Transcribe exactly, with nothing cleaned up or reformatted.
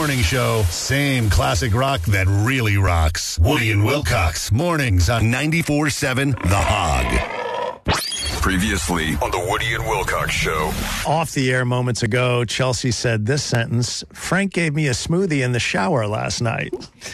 morning show. Same classic rock that really rocks. Woody and Wilcox. Mornings on ninety-four point seven The Hog. Previously on the Woody and Wilcox Show. Off the air moments ago, Chelsea said this sentence: Frank gave me a smoothie in the shower last night.